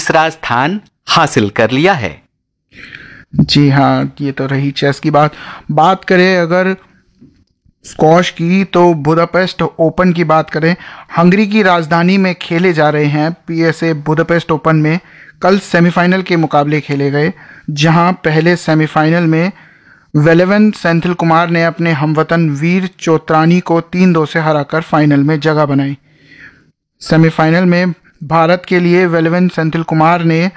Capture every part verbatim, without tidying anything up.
तीसरा स्थान हासिल कर लिया है। जी हाँ, ये तो रही चेस की बात। बात करें अगर स्क्वॉश की तो बुदापेस्ट ओपन की बात करें, हंगरी की राजधानी में खेले जा रहे हैं पीएसए बुदापेस्ट ओपन में कल सेमीफाइनल के मुकाबले खेले गए, जहां पहले सेमीफाइनल में वेलेवन सेंथिल कुमार ने अपने हमवतन वीर चोत्रानी को तीन दो से हराकर फाइनल में जगह बनाई। सेमीफाइनल में भारत के लिए वेलेवन सेंथिल कुमार ने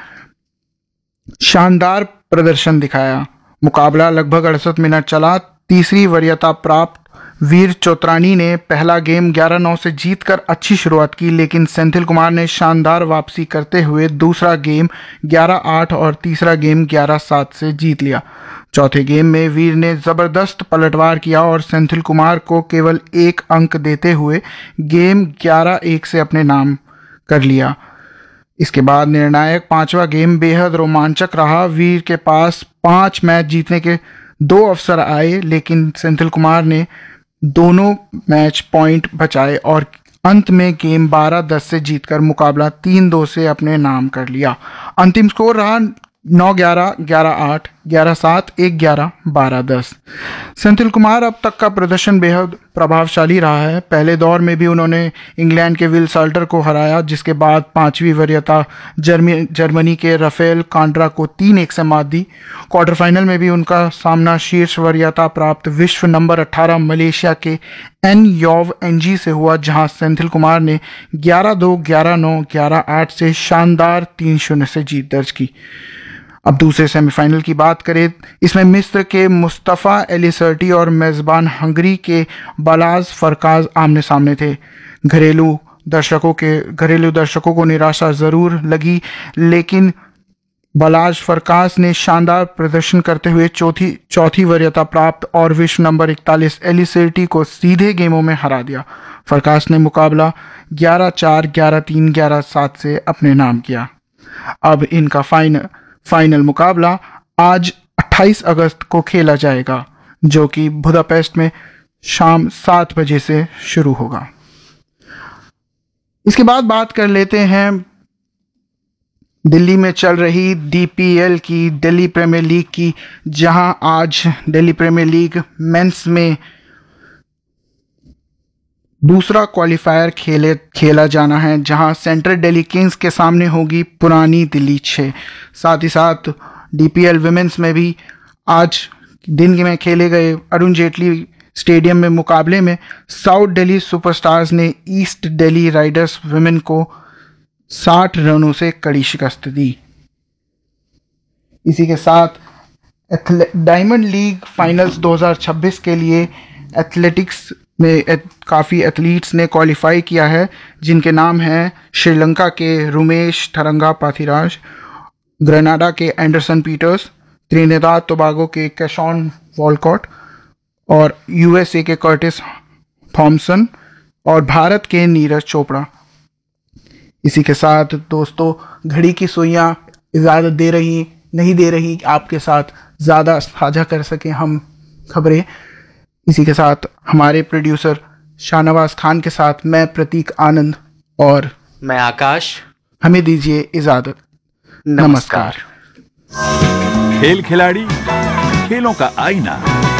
शानदार प्रदर्शन दिखाया। मुकाबला लगभग अड़सठ मिनट चला। तीसरी वरीयता प्राप्त वीर चोत्रानी ने पहला गेम ग्यारह नौ से जीतकर अच्छी शुरुआत की, लेकिन सेंथिल कुमार ने शानदार वापसी करते हुए दूसरा गेम ग्यारह आठ और तीसरा गेम ग्यारह सात से जीत लिया। चौथे गेम में वीर ने जबरदस्त पलटवार किया और सेंथिल कुमार को केवल एक अंक देते हुए गेम ग्यारह एक से अपने नाम कर लिया। इसके बाद निर्णायक पांचवा गेम बेहद रोमांचक रहा। वीर के पास पांच मैच जीतने के दो अवसर आए, लेकिन सेंथिल कुमार ने दोनों मैच पॉइंट बचाए और अंत में गेम बारह दस से जीतकर मुकाबला तीन दो से अपने नाम कर लिया। अंतिम स्कोर रहा नौ ग्यारह, ग्यारह आठ, ग्यारह सात, एक ग्यारह, बारह दस। सेंथिल कुमार अब तक का प्रदर्शन बेहद प्रभावशाली रहा है। पहले दौर में भी उन्होंने इंग्लैंड के विल साल्टर को हराया, जिसके बाद पांचवी वरीयता जर्मनी जर्मनी के राफेल कांड्रा को तीन एक से मात दी। क्वार्टर फाइनल में भी उनका सामना शीर्ष वरीयता प्राप्त विश्व नंबर अठारह मलेशिया के एन योव एनजी से हुआ, जहां सेंथिल कुमार ने ग्यारह दो, ग्यारह नौ, ग्यारह आठ से शानदार तीन शून्य से जीत दर्ज की। अब दूसरे सेमीफाइनल की बात करें, इसमें मिस्र के मुस्तफ़ा एलिसर्टी और मेज़बान हंगरी के बालाज फरकाज आमने सामने थे। घरेलू दर्शकों के घरेलू दर्शकों को निराशा ज़रूर लगी, लेकिन बालाज फरकाज ने शानदार प्रदर्शन करते हुए चौथी चौथी वरीयता प्राप्त और विश्व नंबर इकतालीस एलिसर्टी को सीधे गेमों में हरा दिया। फरकाज ने मुकाबला ग्यारह चार, ग्यारह तीन, ग्यारह सात से अपने नाम किया। अब इनका फाइनल फाइनल मुकाबला आज अट्ठाईस अगस्त को खेला जाएगा, जो कि बुदापेस्ट में शाम सात बजे से शुरू होगा। इसके बाद बात कर लेते हैं दिल्ली में चल रही डीपीएल की, दिल्ली प्रीमियर लीग की, जहां आज दिल्ली प्रीमियर लीग मेंस में दूसरा क्वालिफायर खेले खेला जाना है, जहां सेंट्रल दिल्ली किंग्स के सामने होगी पुरानी दिल्ली छः। साथ ही साथ डीपीएल विमेंस में भी आज दिन में खेले गए अरुण जेटली स्टेडियम में मुकाबले में साउथ दिल्ली सुपरस्टार्स ने ईस्ट दिल्ली राइडर्स विमेन को साठ रनों से कड़ी शिकस्त दी। इसी के साथ डायमंड लीग फाइनल्स दो हज़ार छब्बीस के लिए एथलेटिक्स में काफ़ी एथलीट्स ने क्वालिफाई किया है, जिनके नाम हैं श्रीलंका के रुमेश थरंगा पाथिराज, ग्रेनाडा के एंडरसन पीटर्स, त्रिनिदाद टोबागो के कैशॉन वॉलकॉट और यूएसए के कर्टिस थॉमसन और भारत के नीरज चोपड़ा। इसी के साथ दोस्तों, घड़ी की सुइयां इजाज़त दे रही नहीं दे रही आपके साथ ज़्यादा साझा कर सकें हम खबरें। इसी के साथ हमारे प्रोड्यूसर शाहनवाज खान के साथ मैं प्रतीक आनंद और मैं आकाश, हमें दीजिए इजाजत। नमस्कार। खेल खिलाड़ी, खेलों का आईना।